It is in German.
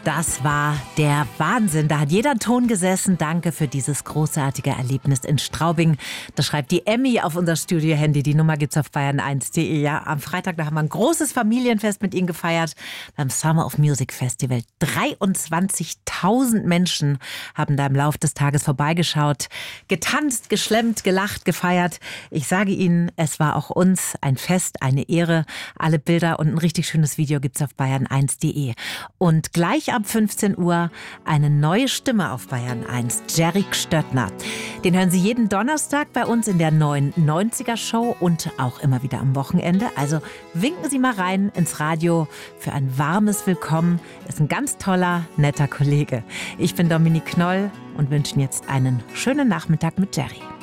Das war der Wahnsinn. Da hat jeder Ton gesessen. Danke für dieses großartige Erlebnis in Straubing. Das schreibt die Emmy auf unser Studio-Handy. Die Nummer gibt's auf bayern1.de. Ja, am Freitag, da haben wir ein großes Familienfest mit Ihnen gefeiert beim Summer of Music Festival. 23.000 Menschen haben da im Laufe des Tages vorbeigeschaut, getanzt, geschlemmt, gelacht, gefeiert. Ich sage Ihnen, es war auch uns ein Fest, eine Ehre. Alle Bilder und ein richtig schönes Video gibt's auf bayern1.de. Und gleich ab 15 Uhr eine neue Stimme auf Bayern 1, Jerry Stöttner. Den hören Sie jeden Donnerstag bei uns in der neuen 90er-Show und auch immer wieder am Wochenende. Also winken Sie mal rein ins Radio für ein warmes Willkommen. Ist ein ganz toller, netter Kollege. Ich bin Dominique Knoll und wünsche Ihnen jetzt einen schönen Nachmittag mit Jerry.